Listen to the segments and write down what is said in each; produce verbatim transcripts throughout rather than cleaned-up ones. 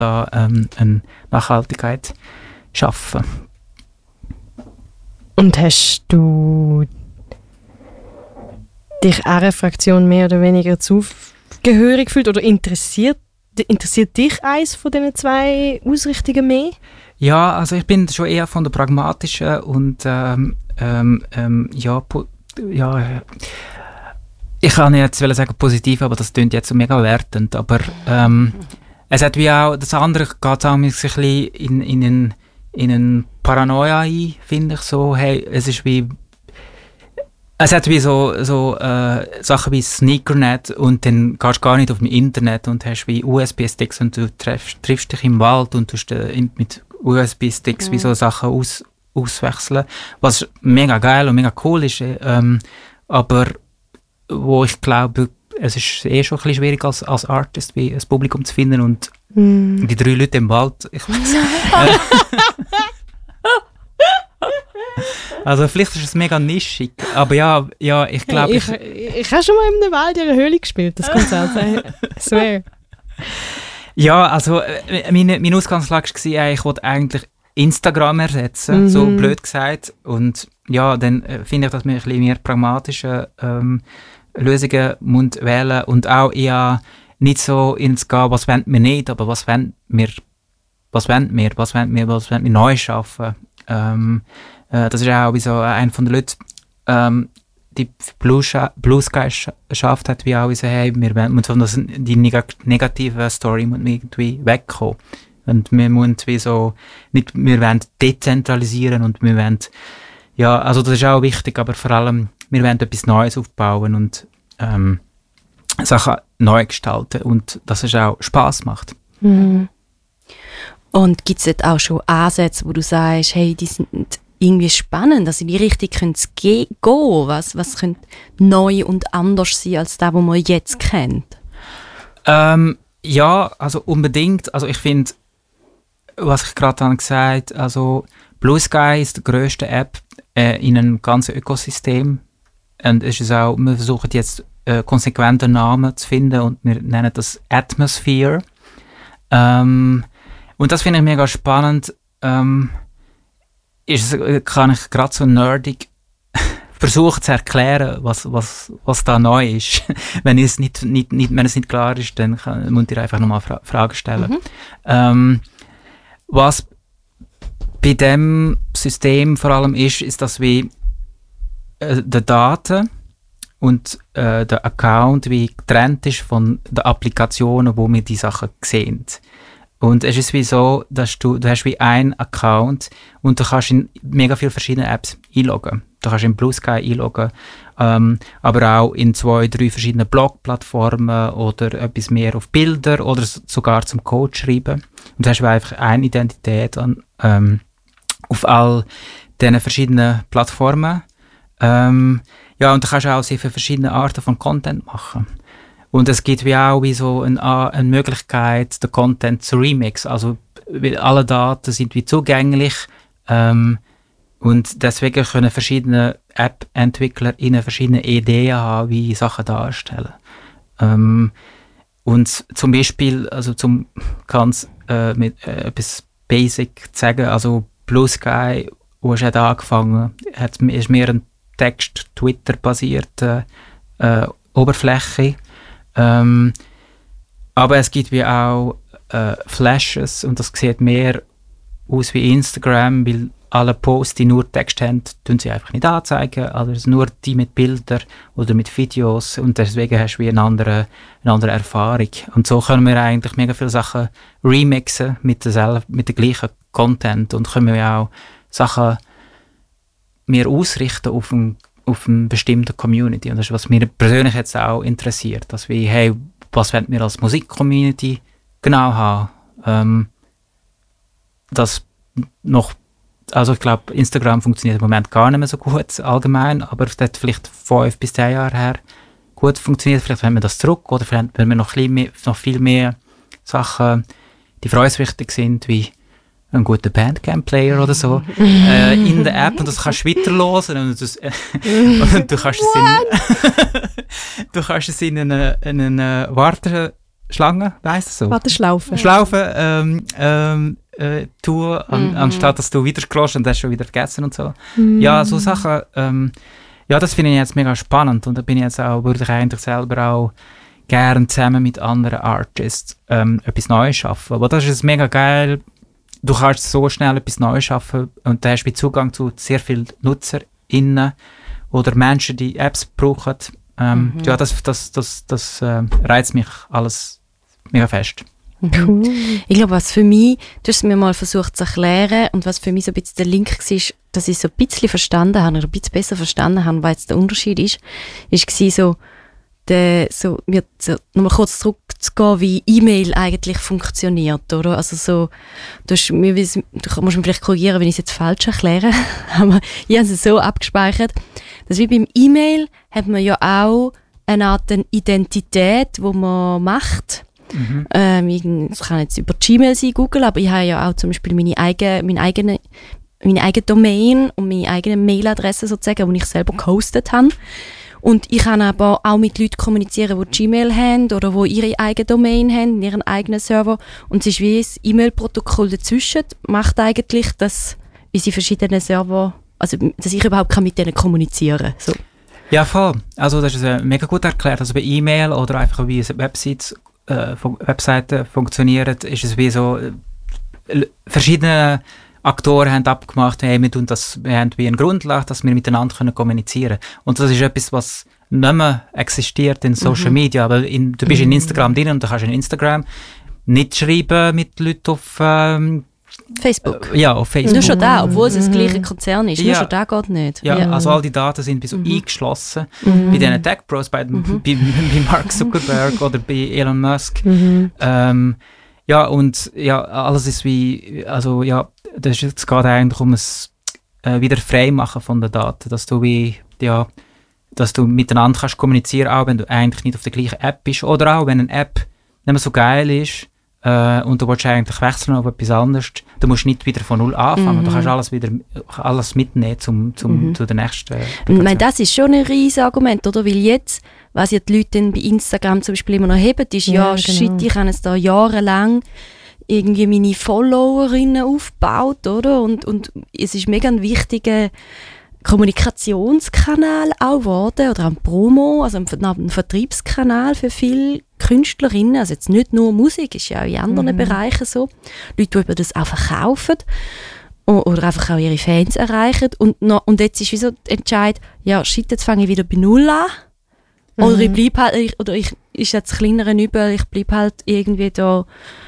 da ähm, eine Nachhaltigkeit schaffen. Und hast du dich einer Fraktion mehr oder weniger zugehörig gefühlt oder interessiert, interessiert dich eins von diesen zwei Ausrichtungen mehr? Ja, also ich bin schon eher von der pragmatischen und ähm, ähm, ähm, ja, po- ja, ich kann jetzt sagen positiv, aber das klingt jetzt so mega wertend, aber ähm, es hat wie auch, das andere geht auch ein bisschen in, in einen in eine Paranoia ein, finde ich so, hey, es ist wie es hat wie so, so äh, Sachen wie Sneakernet und dann gehst du gar nicht auf dem Internet und hast wie U S B-Sticks und du triffst, triffst dich im Wald und tust äh, mit U S B-Sticks mhm. wie so Sachen aus, auswechseln, was mega geil und mega cool ist, ähm, aber wo ich glaube, es ist eh schon ein bisschen schwierig als, als Artist, wie ein Publikum zu finden und mm. die drei Leute im Wald, ich weiß also vielleicht ist es mega nischig, aber ja, ja ich glaube... Ich, ich, ich habe schon mal in der Wald in einer Höhle gespielt, das Konzert, ich swear. Ja, also meine, meine Ausgangslage war, ich wollte eigentlich Instagram ersetzen, mm-hmm. so blöd gesagt, und ja, dann äh, finde ich, dass wir ein bisschen mehr pragmatische ähm, Lösungen müssen wählen und auch eher nicht so ins Gehen, was wollen wir nicht, aber was wollen wir, was wollen wir, was wollen wir, was wollen wir neu schaffen. Ähm, äh, das ist auch wie so einer von den Leuten, ähm, die Blue, Scha- Blue Sky sch- schafft hat, wie auch wie so, hey, wir wollen von das, die neg- negative Story muss irgendwie wegkommen. Und wir müssen wie so, nicht, wir wollen dezentralisieren und wir wollen, ja, also das ist auch wichtig, aber vor allem, wir wollen etwas Neues aufbauen und ähm, Sachen neu gestalten und dass es auch Spass macht. Mhm. Und gibt es dort auch schon Ansätze, wo du sagst, hey, die sind irgendwie spannend, also in die Richtung könnte es ge- gehen, was, was könnte neu und anders sein als das, was man jetzt kennt? Ähm, ja, also unbedingt, also ich finde, was ich gerade habe gesagt, also Blue Sky ist die grösste App äh, in einem ganzen Ökosystem. Und es ist auch, wir versuchen jetzt äh, konsequente Namen zu finden und wir nennen das Atmosphere. Ähm, und das finde ich mega spannend. Ähm, ist, kann ich gerade so nerdig versuchen zu erklären, was, was, was da neu ist. wenn, es nicht, nicht, nicht, wenn es nicht klar ist, dann kann, müsst ihr einfach nochmal Fra- Fragen stellen. Mhm. Ähm, was bei dem System vor allem ist, ist, dass wir äh, die Daten und äh, der Account wie getrennt ist von den Applikationen, wo wir die Sachen sehen. Und es ist wie so, dass du, du hast wie einen Account und du kannst in mega viele verschiedene Apps einloggen. Du kannst in Blue Sky einloggen, ähm, aber auch in zwei, drei verschiedene Blog-Plattformen oder etwas mehr auf Bilder oder s- sogar zum Code schreiben. Und du hast wie einfach eine Identität an, ähm, auf all diesen verschiedenen Plattformen. Ähm, ja, und du kannst auch sehr viele verschiedene Arten von Content machen. Und es gibt wie auch wie so eine, eine Möglichkeit, den Content zu remixen. Also alle Daten sind wie zugänglich ähm, und deswegen können verschiedene App-Entwickler ihnen verschiedene Ideen haben, wie Sachen darstellen. Ähm, und zum Beispiel, also zum ganz äh, mit äh, etwas Basic zu sagen, also Blue Sky, wo es hat angefangen, hat, ist mehr ein Text-Twitter-basierte äh, Oberfläche. Ähm, aber es gibt wie auch äh, Flashes und das sieht mehr aus wie Instagram, weil alle Posts, die nur Text haben, tun sie einfach nicht anzeigen, also nur die mit Bildern oder mit Videos und deswegen hast du wie eine andere, eine andere Erfahrung. Und so können wir eigentlich mega viele Sachen remixen mit der, mit der gleichen Content und können wir auch Sachen mehr ausrichten auf ein auf eine bestimmte Community. Und das ist, was mich persönlich jetzt auch interessiert. Dass wir, hey, was wollen wir als Musik-Community genau haben? Ähm, das noch, also ich glaube, Instagram funktioniert im Moment gar nicht mehr so gut allgemein, aber es hat vielleicht fünf bis zehn Jahre her gut funktioniert. Vielleicht haben wir das zurück oder vielleicht haben wir noch, ein mehr, noch viel mehr Sachen, die für uns wichtig sind, wie ein guter Bandcamp-Player oder so, äh, in der App und das kannst du weiterhören und, das, äh, und du kannst es in, du kannst es in eine, in eine Warteschleife Schlange, weißt du so? Warteschlaufe. Schlaufe, ähm, ähm, äh, tun, an, Mhm. anstatt dass du wieder scrollst und hast schon wieder vergessen und so. Mhm. Ja, so Sachen, ähm, ja, das finde ich jetzt mega spannend und da bin ich jetzt auch, würde ich eigentlich selber auch gerne zusammen mit anderen Artists ähm, etwas Neues schaffen. Aber das ist mega geil. Du kannst so schnell etwas Neues schaffen und da hast du Zugang zu sehr vielen NutzerInnen oder Menschen, die Apps brauchen. Ähm, Mhm. Ja, das, das, das, das äh, reizt mich alles mega fest. Cool. Ich glaube, was für mich, du hast es mir mal versucht zu erklären und was für mich so ein bisschen der Link war, dass ich so ein bisschen verstanden habe oder ein bisschen besser verstanden habe, was jetzt der Unterschied ist, ist war so, der, so, mir so, nochmal kurz zurückzugehen, wie E-Mail eigentlich funktioniert, oder? Also so, du, hast, mir, du musst mich vielleicht korrigieren, wenn ich es jetzt falsch erkläre, aber ich habe es so abgespeichert, dass wie beim E-Mail hat man ja auch eine Art Identität, die man macht. Mhm. Ähm, irgend- das kann jetzt über Gmail sein, Google, aber ich habe ja auch zum Beispiel meine eigene, meine eigene, meine eigene Domain und meine eigene Mailadresse sozusagen, die ich selber gehostet habe. Und ich kann aber auch mit Leuten kommunizieren, die Gmail haben oder die ihre eigene Domain haben, ihren eigenen Server. Und es ist wie ein E-Mail-Protokoll dazwischen, macht eigentlich, dass unsere verschiedenen Server, also dass ich überhaupt kann mit denen kommunizieren kann. So. Ja, voll. Also das ist äh, mega gut erklärt. Also bei E-Mail oder einfach wie Websites, äh, fun- Webseiten funktionieren, ist es wie so, äh, l- verschiedene Aktoren haben abgemacht, hey, wir, tun das, wir haben wie eine Grundlage, dass wir miteinander können kommunizieren können. Und das ist etwas, was nicht mehr existiert in Social Mhm. Media. Aber in, du bist in Instagram drin und du kannst in Instagram nicht schreiben mit Leuten auf, ähm, Facebook. äh, ja, auf Facebook. Nur schon da, obwohl es das Mhm. gleiche Konzern ist. Nur Ja. schon da geht nicht. Ja, Ja. also all die Daten sind wie so Mhm. eingeschlossen. Mhm. Bei diesen Tech Pros, bei, Mhm. bei, bei Mark Zuckerberg oder bei Elon Musk. Mhm. Ähm, ja, und ja, alles ist wie, also ja, das ist, es geht eigentlich um es äh, wieder Freimachen von den Daten, dass du wie, ja, dass du miteinander kannst kommunizieren, auch wenn du eigentlich nicht auf der gleichen App bist oder auch wenn eine App nicht mehr so geil ist äh, und du willst eigentlich wechseln auf etwas anderes, du musst nicht wieder von null anfangen, Mhm. du kannst alles wieder, alles mitnehmen zum, zum, Mhm. zu der nächsten Und ich meine, das ist schon ein riesiges Argument, oder? Weil jetzt, was ja die Leute dann bei Instagram zum Beispiel immer noch haben, ist, ja, Ja, genau. shit, ich habe jetzt da jahrelang irgendwie meine Followerinnen aufgebaut, oder? Und, und es ist mega ein wichtiger Kommunikationskanal auch geworden, oder ein Promo, also ein, Ver- ein Vertriebskanal für viele Künstlerinnen, also jetzt nicht nur Musik, ist ja auch in anderen Mhm. Bereichen so. Leute, die über das auch verkaufen o- oder einfach auch ihre Fans erreichen. Und, noch, und jetzt ist wie so der Entscheid, ja, shit, jetzt fange ich wieder bei Null an. Oder Mhm. ich bleib halt, ich, oder ich, ist jetzt kleinere Übel, ich bleib halt irgendwie da,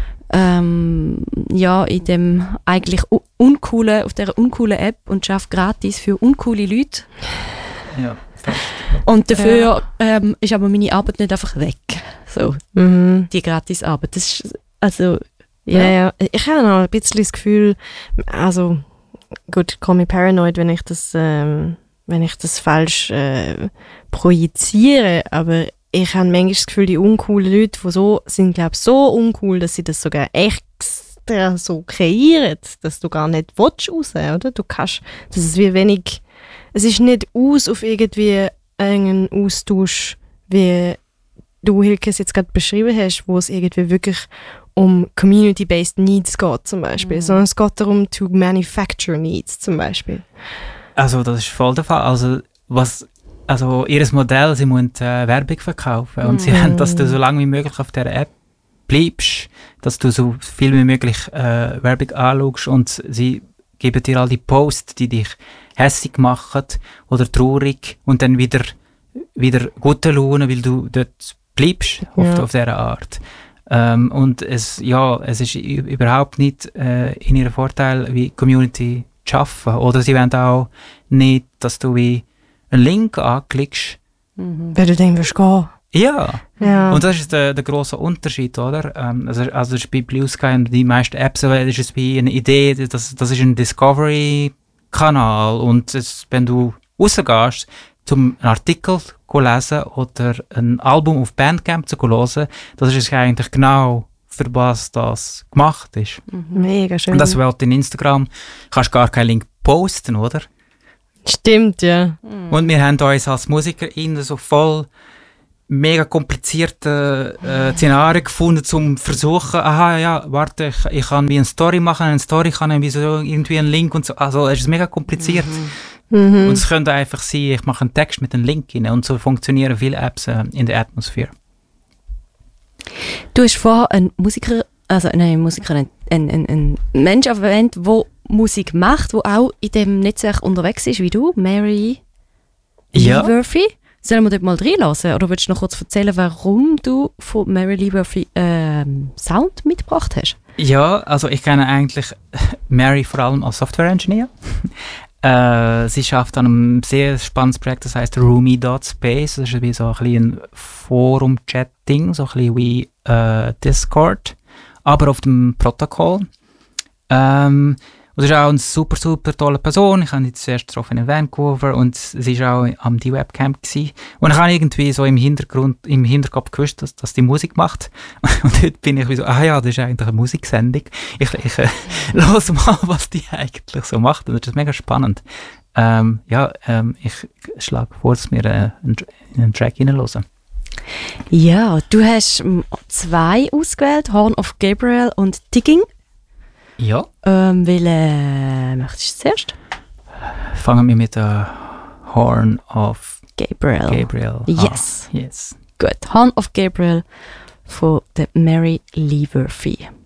ähm, ja, in dem eigentlich u- uncoolen, auf dieser uncoolen App und schaffe gratis für uncoole Leute. Ja, fast. Und dafür ähm, ist aber meine Arbeit nicht einfach weg. So, Mhm. die Gratisarbeit. Das ist, also, Ja. ja. ja, ich habe noch ein bisschen das Gefühl, also gut, ich komme mir paranoid, wenn ich das, ähm, wenn ich das falsch äh, projiziere, aber ich habe manchmal das Gefühl, die uncoolen Leute, die so sind, glaube ich, so uncool, dass sie das sogar extra so kreieren, dass du gar nicht willst raus, oder? Du kannst, das ist wie wenig, es ist nicht aus auf irgendwie einen Austausch, wie du, Hilke, es jetzt gerade beschrieben hast, wo es irgendwie wirklich um Community-based Needs geht, zum Beispiel, Mhm. sondern es geht darum, to manufacture Needs, zum Beispiel. Also das ist voll der Fall. Also was, also ihr Modell, sie müssen äh, Werbung verkaufen und sie Mhm. wollen, dass du so lange wie möglich auf der App bleibst, dass du so viel wie möglich äh, Werbung anschaust und sie geben dir all die Posts, die dich hässig machen oder traurig und dann wieder wieder gute Laune, weil du dort bleibst auf, Ja. auf dieser Art. Ähm, und es, ja, es ist ü- überhaupt nicht äh, in ihrem Vorteil, wie Community zu schaffen. Oder sie wollen auch nicht, dass du wie einen Link anklickst. Mhm. Weil du dann wirst gehen. Ja, Ja. und das ist der, der grosse Unterschied, oder? Ähm, also, also das ist bei Blue Sky und die meisten Apps, äh, ist es wie eine Idee, das, das ist ein Discovery-Kanal und es, wenn du rausgehst, zum einen Artikel zu lesen oder ein Album auf Bandcamp zu hören, das ist eigentlich genau für was das gemacht ist. Mega schön. Und das wird in Instagram, kannst gar keinen Link posten, oder? Stimmt, ja. Mhm. Und wir haben uns als MusikerInnen so voll mega komplizierte äh, Szenarien gefunden, zum versuchen, aha, ja, warte, ich, ich kann wie eine Story machen, eine Story kann irgendwie so irgendwie einen Link und so, also es ist mega kompliziert. Mhm. Und es könnte einfach sein, ich mache einen Text mit einem Link rein und so funktionieren viele Apps äh, in der Atmosphäre. Du hast vorher einen Musiker, also nein, Musiker, einen, einen, einen Mensch erwähnt, der Musik macht, der auch in dem Netzwerk unterwegs ist, wie du, Mary Ja. Lee Murphy. Sollen wir dort mal reinlassen? Oder willst du noch kurz erzählen, warum du von Mary Lee Murphy ähm, Sound mitgebracht hast? Ja, also ich kenne eigentlich Mary vor allem als Software-Engineer. äh, sie schafft an einem sehr spannendes Projekt, das heißt Roomy dot space. Das ist wie so ein bisschen ein Forum-Chat-Ding, so ein bisschen wie äh, Discord, aber auf dem Protokoll. Ähm, und sie ist auch eine super, super tolle Person. Ich habe sie zuerst getroffen in Vancouver und sie war auch am D-Web-Camp gewesen. Und ich habe irgendwie so im Hintergrund, im Hinterkopf gewusst, dass, dass die Musik macht. Und dort bin ich wie so, ah ja, das ist eigentlich eine Musiksendung. Ich, ich äh, höre mal, was die eigentlich so macht. Und das ist mega spannend. Ähm, ja, ähm, ich schlage vor, dass wir äh, einen, einen Track reinhören. Ja, du hast ähm, zwei ausgewählt, Horn of Gabriel und Digging. Ja. Ähm, welche möchtest du zuerst? Fangen wir mit der Horn of Gabriel. Gabriel. Yes. Ah, yes. Gut, Horn of Gabriel von der Mary Lee Murphy.